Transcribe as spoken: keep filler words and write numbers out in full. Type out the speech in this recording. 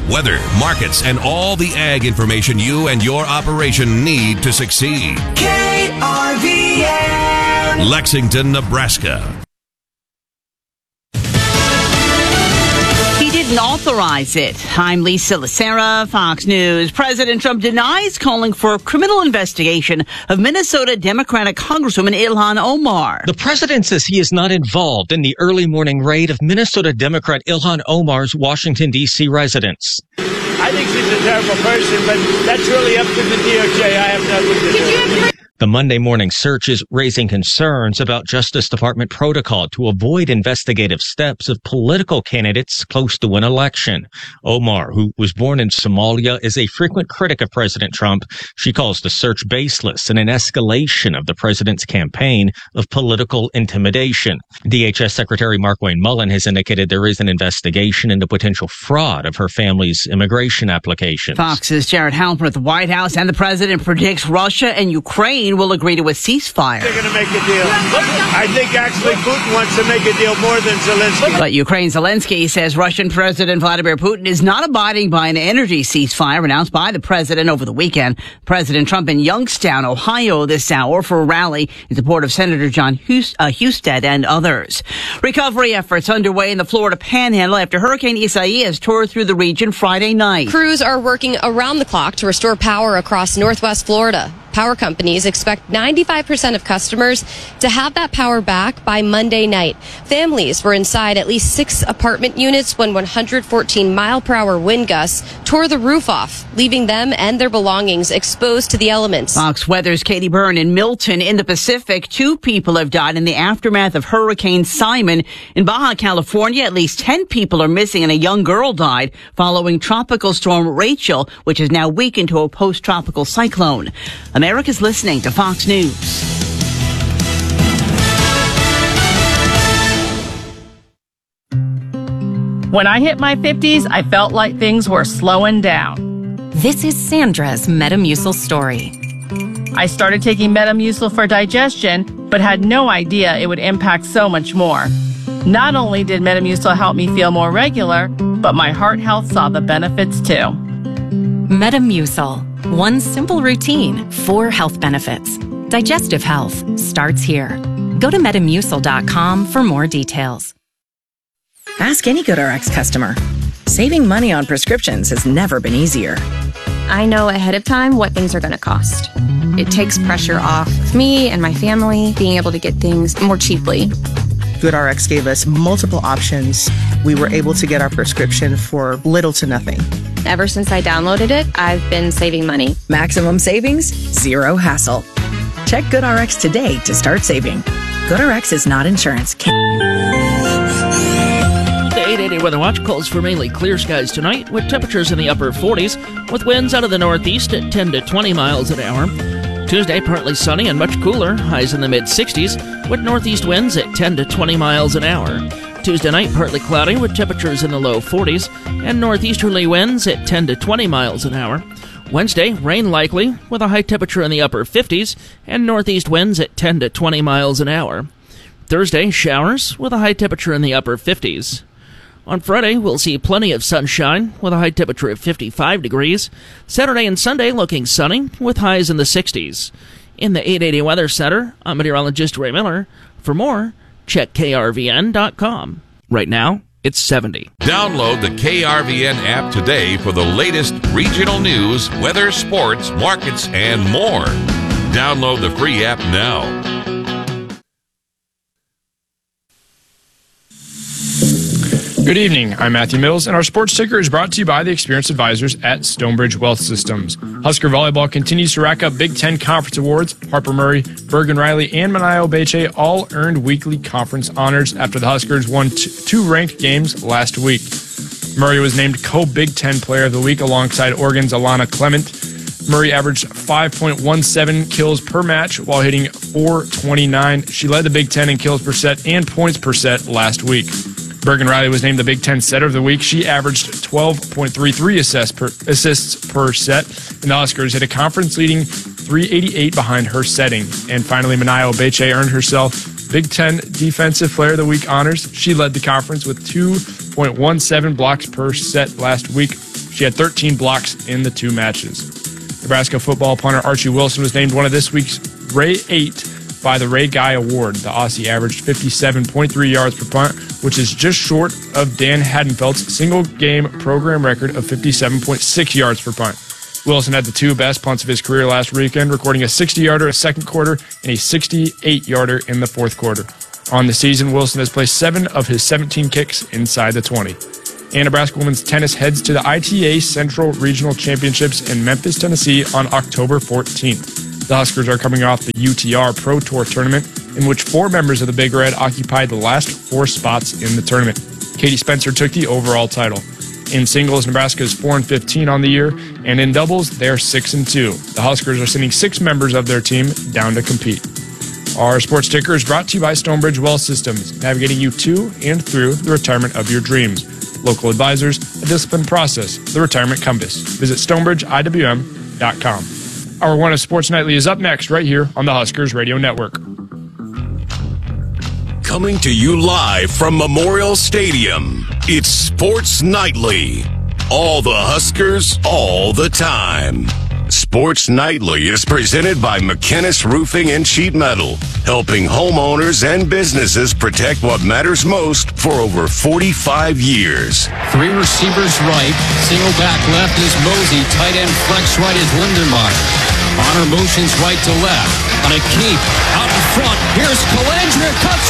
weather, markets, and all the ag information you and your operation need to succeed. K R V N, Lexington, Nebraska. He didn't authorize it. I'm Lisa Lacera, Fox News. President Trump denies calling for a criminal investigation of Minnesota Democratic Congresswoman Ilhan Omar. The president says he is not involved in the early morning raid of Minnesota Democrat Ilhan Omar's Washington, D C residence. I think she's a terrible person, but that's really up to the D O J. I have nothing to do. The Monday morning search is raising concerns about Justice Department protocol to avoid investigative steps of political candidates close to an election. Omar, who was born in Somalia, is a frequent critic of President Trump. She calls the search baseless and an escalation of the president's campaign of political intimidation. D H S Secretary Markwayne Mullin has indicated there is an investigation into potential fraud of her family's immigration applications. Fox's Jared Halper at the White House, and the president predicts Russia and Ukraine will agree to a ceasefire. They're going to make a deal. I think actually Putin wants to make a deal more than Zelensky. But Ukraine's Zelensky says Russian President Vladimir Putin is not abiding by an energy ceasefire announced by the president over the weekend. President Trump in Youngstown, Ohio this hour for a rally in support of Senator John Husted and others. Recovery efforts underway in the Florida Panhandle after Hurricane Isaias tore through the region Friday night. Crews are working around the clock to restore power across northwest Florida. Power companies expect ninety-five percent of customers to have that power back by Monday night. Families were inside at least six apartment units when one hundred fourteen mile per hour wind gusts tore the roof off, leaving them and their belongings exposed to the elements. Fox Weather's Katie Byrne in Milton in the Pacific. Two people have died in the aftermath of Hurricane Simon. In Baja California, at least ten people are missing and a young girl died following Tropical Storm Rachel, which has now weakened to a post-tropical cyclone. America's listening to Fox News. When I hit my fifties, I felt like things were slowing down. This is Sandra's Metamucil story. I started taking Metamucil for digestion, but had no idea it would impact so much more. Not only did Metamucil help me feel more regular, but my heart health saw the benefits too. Metamucil. One simple routine, four health benefits. Digestive health starts here. Go to metamucil dot com for more details. Ask any GoodRx customer. Saving money on prescriptions has never been easier. I know ahead of time what things are going to cost. It takes pressure off me and my family being able to get things more cheaply. GoodRx gave us multiple options. We were able to get our prescription for little to nothing. Ever since I downloaded it, I've been saving money. Maximum savings, zero hassle. Check GoodRx today to start saving. GoodRx is not insurance. The eight eighty Weather Watch calls for mainly clear skies tonight with temperatures in the upper forties with winds out of the northeast at ten to twenty miles an hour. Tuesday, partly sunny and much cooler, highs in the mid-sixties with northeast winds at ten to twenty miles an hour. Tuesday night, partly cloudy with temperatures in the low forties and northeasterly winds at ten to twenty miles an hour. Wednesday, rain likely with a high temperature in the upper fifties and northeast winds at ten to twenty miles an hour. Thursday, showers with a high temperature in the upper fifties. On Friday, we'll see plenty of sunshine with a high temperature of fifty-five degrees. Saturday and Sunday looking sunny with highs in the sixties. In the eight eighty Weather Center, I'm meteorologist Ray Miller. For more, check K R V N dot com. Right now, it's seventy. Download the K R V N app today for the latest regional news, weather, sports, markets, and more. Download the free app now. Good evening. I'm Matthew Mills, and our sports ticker is brought to you by the experienced advisors at Stonebridge Wealth Systems. Husker volleyball continues to rack up Big Ten Conference awards. Harper Murray, Bergen Riley, and Manayo Beche all earned weekly conference honors after the Huskers won t- two ranked games last week. Murray was named co-Big Ten Player of the Week alongside Oregon's Alana Clement. Murray averaged five point one seven kills per match while hitting four twenty-nine. She led the Big Ten in kills per set and points per set last week. Bergen Riley was named the Big Ten Setter of the Week. She averaged twelve point three three assists per, assists per set, and the Huskers hit a conference-leading three eighty-eight behind her setting. And finally, Manayo Beche earned herself Big Ten Defensive Player of the Week honors. She led the conference with two point one seven blocks per set last week. She had thirteen blocks in the two matches. Nebraska football punter Archie Wilson was named one of this week's Ray eight by the Ray Guy Award. The Aussie averaged fifty-seven point three yards per punt, which is just short of Dan Hadenfeld's single-game program record of fifty-seven point six yards per punt. Wilson had the two best punts of his career last weekend, recording a sixty-yarder in the second quarter and a sixty-eight-yarder in the fourth quarter. On the season, Wilson has placed seven of his seventeen kicks inside the twenty. And Nebraska women's tennis heads to the I T A Central Regional Championships in Memphis, Tennessee on October fourteenth. The Huskers are coming off the U T R Pro Tour tournament, in which four members of the Big Red occupied the last four spots in the tournament. Katie Spencer took the overall title. In singles, Nebraska is four and fifteen on the year, and in doubles, they're six and two. The Huskers are sending six members of their team down to compete. Our sports ticker is brought to you by Stonebridge Wealth Systems, navigating you to and through the retirement of your dreams. Local advisors, a disciplined process, the Retirement Compass. Visit stonebridge I W M dot com. Hour one of Sports Nightly is up next right here on the Huskers Radio Network. Coming to you live from Memorial Stadium, it's Sports Nightly. All the Huskers, all the time. Sports Nightly is presented by McKinnis Roofing and Sheet Metal, helping homeowners and businesses protect what matters most for over forty-five years. Three receivers right, single back left is Mosey, tight end flex right is Lindenmeyer. Honor motions right to left. On a keep, out in front, here's Calandra, cuts